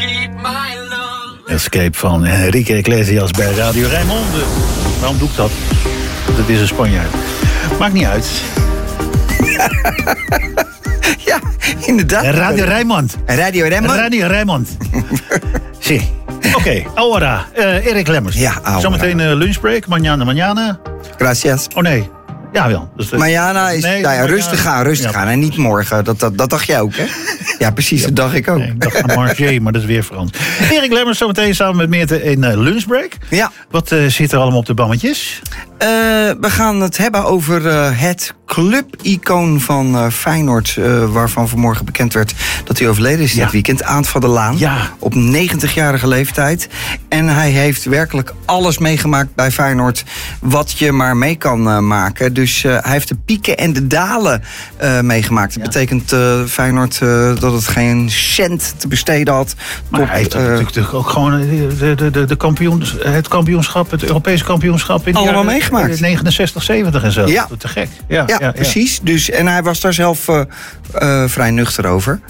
Escape van Enrique Iglesias bij Radio Rijnmond. Waarom doe ik dat? Dat is een Spanjaard. Maakt niet uit. Ja, inderdaad. Radio Rijnmond. Radio Rijnmond? Radio Rijnmond. Zie. Oké, ahora. Erik Lemmers. Ja, ahora. Zometeen lunchbreak. Mañana. Gracias. Oh nee. Ja, wel. Dus Mañana is rustig gaan. En niet morgen. Dat dacht jij ook, hè? Ja, precies. Dat dacht ik ook. Nee, ik dacht aan Marché, maar dat is weer Frans. Erik Lemmers zometeen samen met Meerte in lunchbreak. Ja. Wat zit er allemaal op de bammetjes? We gaan het hebben over het clubicoon van Feyenoord. Waarvan vanmorgen bekend werd dat hij overleden is dit weekend. Aant van der Laan. Ja. Op 90-jarige leeftijd. En hij heeft werkelijk alles meegemaakt bij Feyenoord wat je maar mee kan maken. Dus hij heeft de pieken en de dalen meegemaakt. Dat betekent Feyenoord dat het geen cent te besteden had. Maar hij heeft natuurlijk ook gewoon het kampioenschap, het Europese kampioenschap in allemaal meegemaakt. 69, 70 en zo. Ja. Te gek. Ja, precies. Dus, en hij was daar zelf vrij nuchter over.